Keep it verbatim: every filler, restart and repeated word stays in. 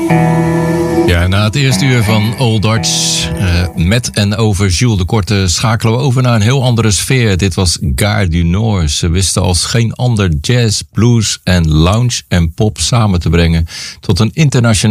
Ja, na het eerste uur van Old Dutch, uh, met en over Jules de Korte, schakelen we over naar een heel andere sfeer. Dit was Gare du Nord. Ze wisten als geen ander jazz, blues en lounge en pop samen te brengen tot een internationaal